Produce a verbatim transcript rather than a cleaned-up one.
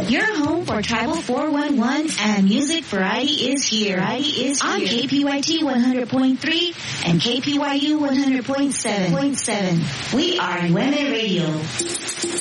Your home for Tribal four one one and music variety is here. Variety is on K P Y T one hundred point three and K P Y U one hundred point seven. We are Nueve Radio.